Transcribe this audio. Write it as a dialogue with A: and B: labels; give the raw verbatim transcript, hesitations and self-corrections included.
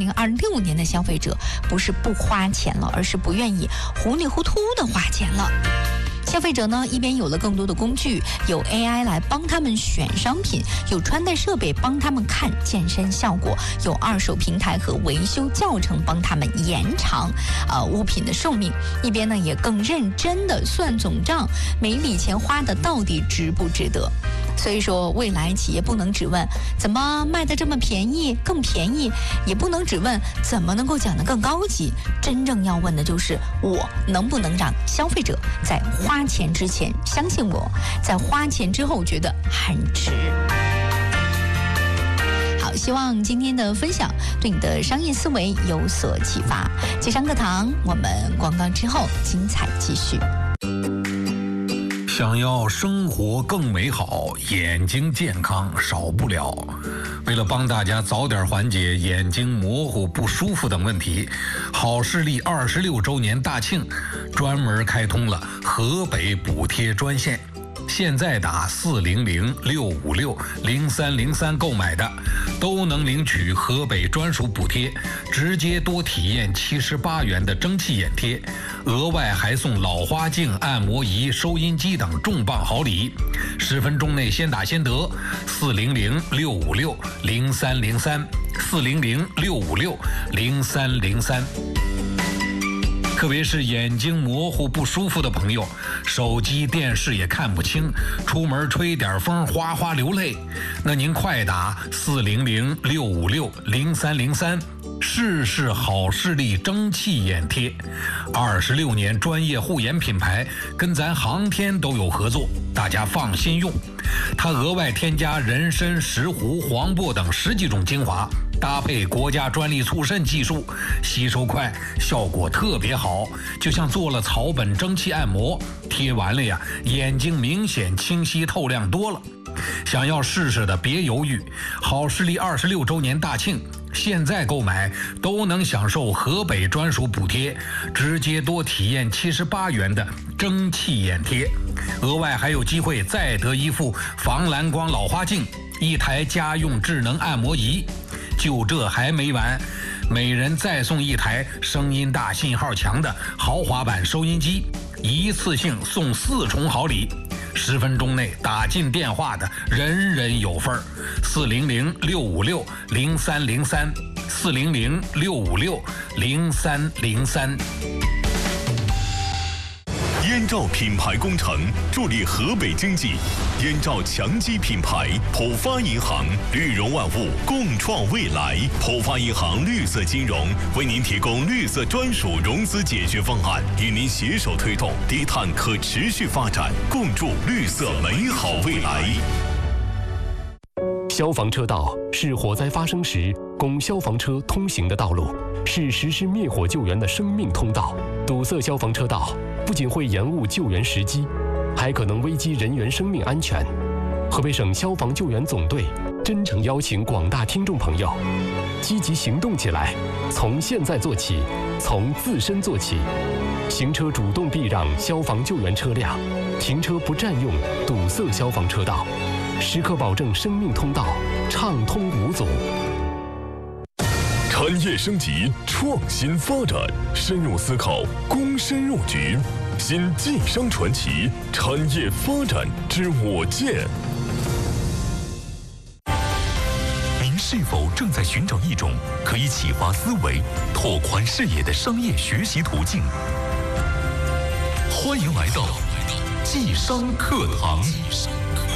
A: 零二六年的消费者不是不花钱了，而是不愿意糊里糊涂的花钱了。消费者呢，一边有了更多的工具，有 A I 来帮他们选商品，有穿戴设备帮他们看健身效果，有二手平台和维修教程帮他们延长呃物品的寿命，一边呢也更认真的算总账，每一笔钱花的到底值不值得。所以说，未来企业不能只问怎么卖的这么便宜，更便宜，也不能只问怎么能够讲得更高级，真正要问的就是我能不能让消费者在花钱之前相信我，在花钱之后觉得很值。好，希望今天的分享对你的商业思维有所启发。接商课堂，我们广告之后精彩继续。
B: 想要生活更美好，眼睛健康少不了。为了帮大家早点缓解眼睛模糊、不舒服等问题，好视力二十六周年大庆专门开通了河北补贴专线。现在打四零零六五六零三零三购买的，都能领取河北专属补贴，直接多体验七十八元的蒸汽眼贴，额外还送老花镜、按摩仪、收音机等重磅好礼。十分钟内先打先得，四零零六五六零三零三，四零零六五六零三零三。特别是眼睛模糊不舒服的朋友，手机电视也看不清，出门吹点风哗哗流泪，那您快打四零零六五六零三零三，试试好视力蒸汽眼贴。二十六年专业护眼品牌，跟咱航天都有合作，大家放心用。它额外添加人参、石斛、黄柏等十几种精华，搭配国家专利促渗技术，吸收快，效果特别好，就像做了草本蒸汽按摩，贴完了呀，眼睛明显清晰透亮多了。想要试试的别犹豫，好视力二十六周年大庆，现在购买都能享受河北专属补贴，直接多体验七十八元的蒸汽眼贴，额外还有机会再得一副防蓝光老花镜，一台家用智能按摩仪。就这还没完，每人再送一台声音大、信号强的豪华版收音机，一次性送四重好礼。十分钟内打进电话的人人有份儿。四零零六五六零三零三，四零零六五六零三零三。
C: 燕赵品牌工程助力河北经济，燕赵强基品牌，浦发银行，绿融万物，共创未来。浦发银行绿色金融为您提供绿色专属融资解决方案，与您携手推动低碳可持续发展，共筑绿色美好未来。
D: 消防车道是火灾发生时供消防车通行的道路，是实施灭火救援的生命通道。堵塞消防车道不仅会延误救援时机，还可能危及人员生命安全。河北省消防救援总队真诚邀请广大听众朋友积极行动起来，从现在做起，从自身做起。行车主动避让消防救援车辆，停车不占用堵塞消防车道，时刻保证生命通道畅通无阻。
C: 产业升级，创新发展，深入思考，躬身入局。新晋商传奇产业发展之我见。
E: 您是否正在寻找一种可以启发思维、拓宽视野的商业学习途径？欢迎来到季商课堂。